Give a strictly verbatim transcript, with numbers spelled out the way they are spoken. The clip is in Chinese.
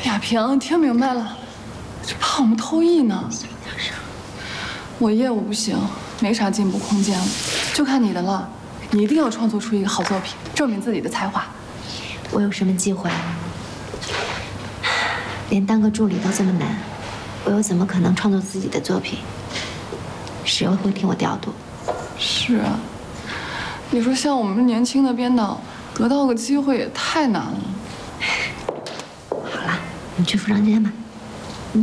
亚萍，听明白了，这怕我们偷艺呢。我业务不行，没啥进步空间了，就看你的了。你一定要创作出一个好作品，证明自己的才华。 我有什么机会？连当个助理都这么难，我又怎么可能创作自己的作品？谁会听我调度？ 是啊，你说像我们年轻的编导，得到个机会也太难了。 好了，你去服装间吧。